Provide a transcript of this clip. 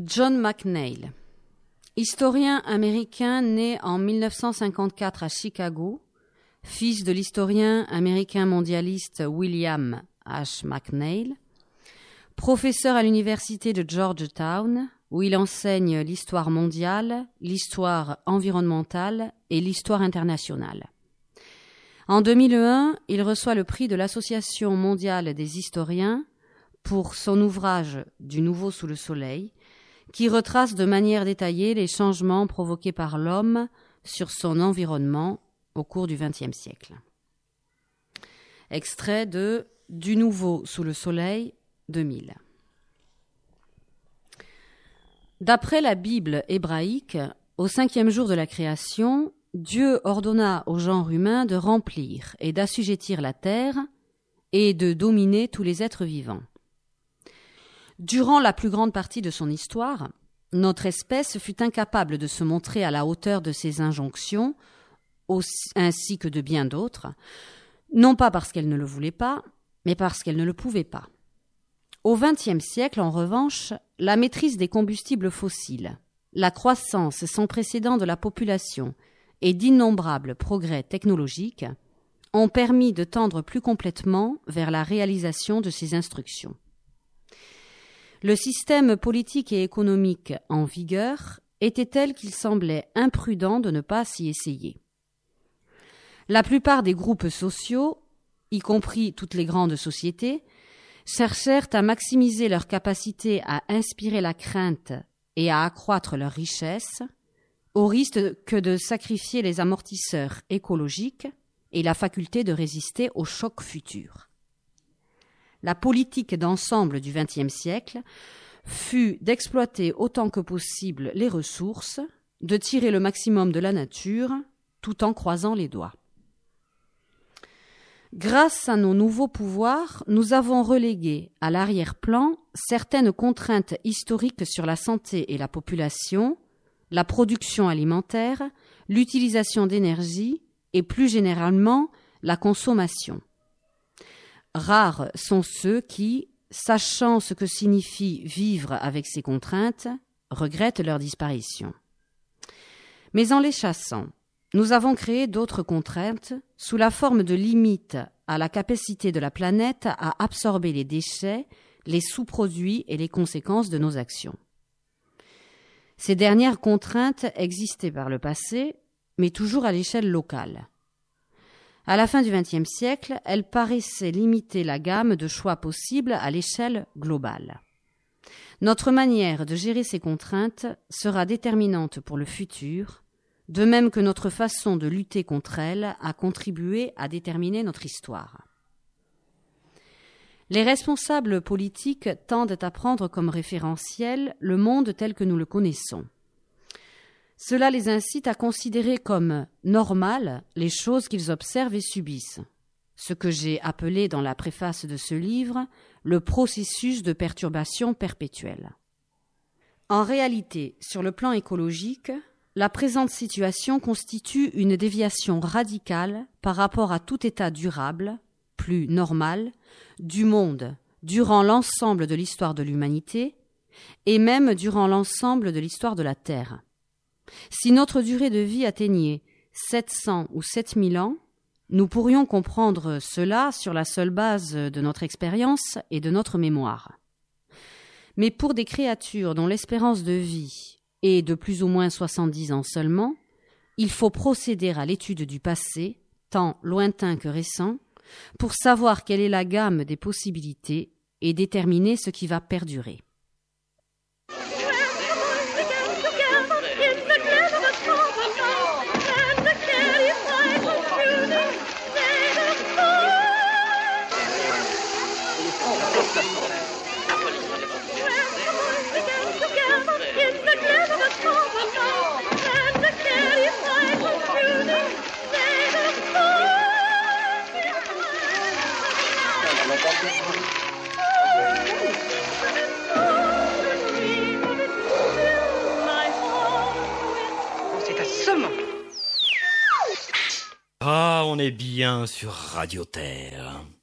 John McNeill, historien américain né en 1954 à Chicago, fils de l'historien américain mondialiste William H. McNeill, professeur à l'université de Georgetown, où il enseigne l'histoire mondiale, l'histoire environnementale et l'histoire internationale. En 2001, il reçoit le prix de l'Association mondiale des historiens pour son ouvrage « Du nouveau sous le soleil », qui retrace de manière détaillée les changements provoqués par l'homme sur son environnement au cours du XXe siècle. Extrait de « Du nouveau sous le soleil » 2000. D'après la Bible hébraïque, au 5e jour de la création, Dieu ordonna au genre humain de remplir et d'assujettir la terre et de dominer tous les êtres vivants. Durant la plus grande partie de son histoire, notre espèce fut incapable de se montrer à la hauteur de ces injonctions, ainsi que de bien d'autres, non pas parce qu'elle ne le voulait pas, mais parce qu'elle ne le pouvait pas. Au XXe siècle, en revanche, la maîtrise des combustibles fossiles, la croissance sans précédent de la population et d'innombrables progrès technologiques ont permis de tendre plus complètement vers la réalisation de ces instructions. Le système politique et économique en vigueur était tel qu'il semblait imprudent de ne pas s'y essayer. La plupart des groupes sociaux, y compris toutes les grandes sociétés, cherchèrent à maximiser leur capacité à inspirer la crainte et à accroître leur richesse, au risque que de sacrifier les amortisseurs écologiques et la faculté de résister aux chocs futurs. La politique d'ensemble du XXe siècle fut d'exploiter autant que possible les ressources, de tirer le maximum de la nature, tout en croisant les doigts. Grâce à nos nouveaux pouvoirs, nous avons relégué à l'arrière-plan certaines contraintes historiques sur la santé et la population, la production alimentaire, l'utilisation d'énergie et plus généralement la consommation. Rares sont ceux qui, sachant ce que signifie vivre avec ces contraintes, regrettent leur disparition. Mais en les chassant, nous avons créé d'autres contraintes sous la forme de limites à la capacité de la planète à absorber les déchets, les sous-produits et les conséquences de nos actions. Ces dernières contraintes existaient par le passé, mais toujours à l'échelle locale. À la fin du XXe siècle, elles paraissaient limiter la gamme de choix possibles à l'échelle globale. Notre manière de gérer ces contraintes sera déterminante pour le futur, de même que notre façon de lutter contre elles a contribué à déterminer notre histoire. Les responsables politiques tendent à prendre comme référentiel le monde tel que nous le connaissons. Cela les incite à considérer comme normales les choses qu'ils observent et subissent, ce que j'ai appelé dans la préface de ce livre le processus de perturbation perpétuelle. En réalité, sur le plan écologique, la présente situation constitue une déviation radicale par rapport à tout état durable, plus normal, du monde durant l'ensemble de l'histoire de l'humanité et même durant l'ensemble de l'histoire de la Terre. Si notre durée de vie atteignait 700 ou 7000 ans, nous pourrions comprendre cela sur la seule base de notre expérience et de notre mémoire. Mais pour des créatures dont l'espérance de vie est de plus ou moins 70 ans seulement, il faut procéder à l'étude du passé, tant lointain que récent, pour savoir quelle est la gamme des possibilités et déterminer ce qui va perdurer. C'est assommant. Ah, on est bien sur Radio Terre.